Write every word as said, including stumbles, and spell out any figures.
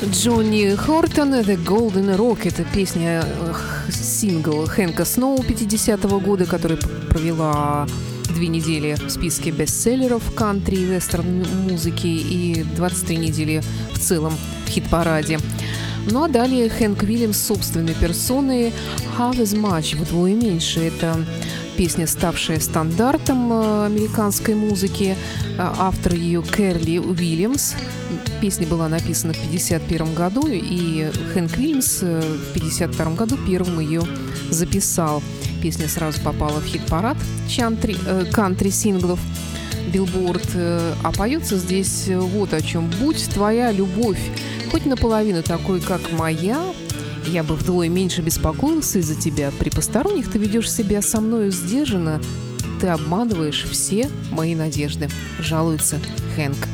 Джонни Хортон, The Golden Rock. Это песня, сингл Хэнка Сноу пятидесятого года, который провела две недели в списке бестселлеров кантри и вестерн музыки и двадцать три недели в целом в хит-параде. Ну а далее Хэнк Уильямс собственной персоной «Half as much», вдвое меньше. Это песня, ставшая стандартом американской музыки. Автор ее Кэрли Уильямс. Песня была написана в пятьдесят первом году, и Хэнк Уильямс в пятьдесят втором году первым ее записал. Песня сразу попала в хит-парад кантри-синглов Billboard. А поется здесь вот о чем. «Будь твоя любовь хоть наполовину такой, как моя, я бы вдвое меньше беспокоился из-за тебя. При посторонних ты ведешь себя со мною сдержанно, ты обманываешь все мои надежды», жалуется Хэнк.